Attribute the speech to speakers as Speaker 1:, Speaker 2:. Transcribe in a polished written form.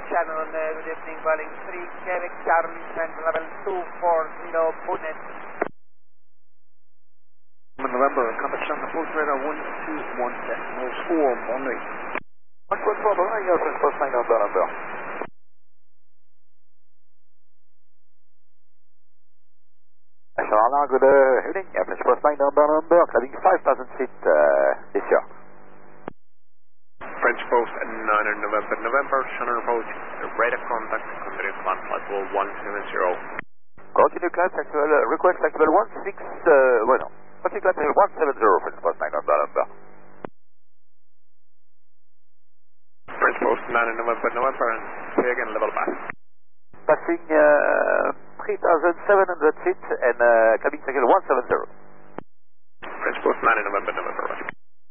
Speaker 1: Channel, good evening, Boeing 3, Quebec, Charlie, Central level 240, Bonnet.
Speaker 2: November, compass on the post radar 121.4, Bonnet.
Speaker 3: 1.4, Bonnet, your transport line number. National, good evening, transport line number, cladding 5,000 feet this year.
Speaker 4: French Post 9 November, Shannon approach, radar contact, continue climb flight level 170.
Speaker 3: Continue climb actual, request actual 16, bueno, continue climb actual 170, French Post 9 November.
Speaker 4: French Post 9 November, and say again level back.
Speaker 3: Passing 3,700 feet and climbing cycle 170.
Speaker 4: French Post 9 November, right.